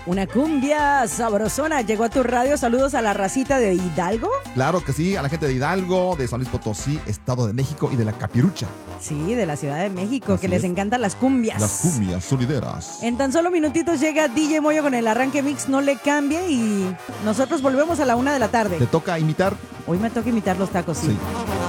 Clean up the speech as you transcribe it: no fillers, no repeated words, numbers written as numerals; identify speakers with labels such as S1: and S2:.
S1: Una cumbia sabrosona llegó a tu radio. Saludos a la racita de Hidalgo.
S2: Claro que sí, a la gente de Hidalgo, de San Luis Potosí, Estado de México y de la Capirucha.
S1: Sí, de la Ciudad de México,
S2: Así
S1: que les
S2: es.
S1: encantan las cumbias.
S2: Las cumbias sonideras.
S1: En tan solo minutitos llega DJ Moyo con el arranque mix, no le cambie, y nosotros volvemos a la 1 de la tarde.
S2: ¿Te toca imitar?
S1: Hoy me toca imitar los tacos, sí.
S2: Sí.